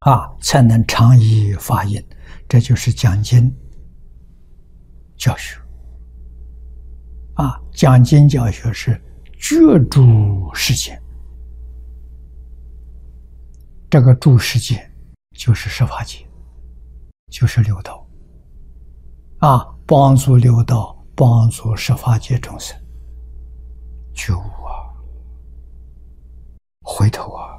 才能常以法印。这就是讲经教学讲经教学是觉住世间，这个住世间就是十法界，就是六道帮助六道，帮助十法界众生觉悟回头